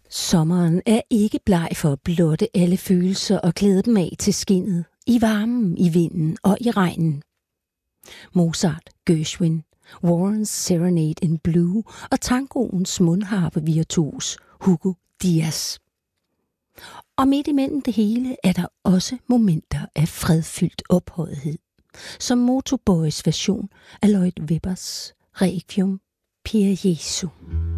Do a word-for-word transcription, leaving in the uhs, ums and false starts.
Sommeren er ikke bleg for at blotte alle følelser og klæde dem af til skindet, i varmen, i vinden og i regnen. Mozart, Gershwin, Warrens Serenade in Blue og tangoens mundharpe-virtuos Hugo Díaz. Og midt imellem det hele er der også momenter af fredfyldt ophøjethed, som Motorboys version af Lloyd Webbers Requiem per Jesu.